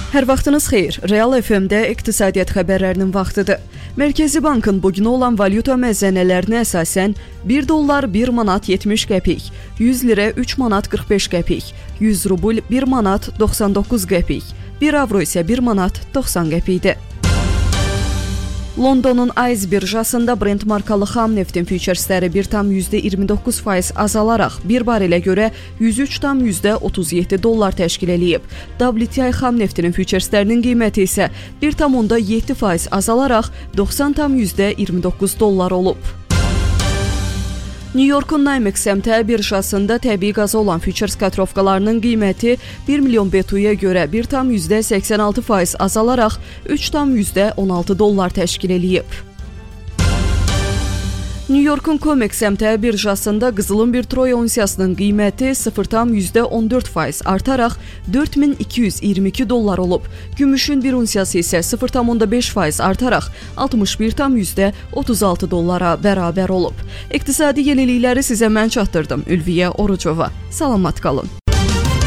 Hər vaxtınız xeyir. Real FM-də iqtisadiyyat xəbərlərinin vaxtıdır. Mərkəzi Bankın bugünə olan valyuta məzənələrinə əsasən 1 dollar 1 manat 70 qəpik, 100 lirə 3 manat 45 qəpik, 100 rubl 1 manat 99 qəpik, 1 avro isə 1 manat 90 qəpikdir. Londonun Ayz birjasında Brent markalı xam neftin füçersləri 1,29% azalaraq 1 barelə görə 103,37 dollar təşkil eləyib. WTI xam neftinin füçerslərinin qiyməti isə 1,7% azalaraq 90,29 dollar olub. New Yorkun Nymex əmtə birjasında təbii qaza olan füçers katrovkalarının qiyməti 1 milyon BTU-ya görə 1,86% azalaraq 3,16 dollar təşkil eləyib. New Yorkun Comex əmtə birjasında qızılın bir troy unsiyasının qiyməti 0,14% artaraq 4222 dollar olub. Gümüşün bir unsiyası isə 0,5% artaraq 61,36 dollara bərabər olub. İqtisadi yenilikləri sizə mən çatdırdım. Ülviyə Orucova. Salamat qalın.